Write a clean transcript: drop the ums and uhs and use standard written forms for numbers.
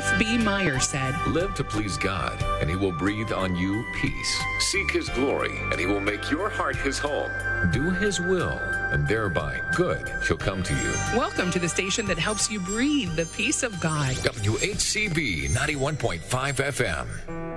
F.B. Meyer said, "Live to please God, and He will breathe on you peace. Seek His glory, and He will make your heart His home. Do His will, and thereby good shall come to you." Welcome to the station that helps you breathe the peace of God. WHCB 91.5 FM.